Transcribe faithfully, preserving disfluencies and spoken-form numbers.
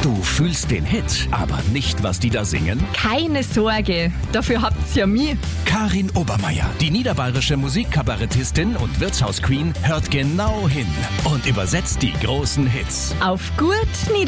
Du fühlst den Hit, aber nicht, was die da singen? Keine Sorge, dafür habt's ja mich. Karin Obermeier, die niederbayerische Musikkabarettistin und Wirtshausqueen, hört genau hin und übersetzt die großen Hits. Auf gut Nieder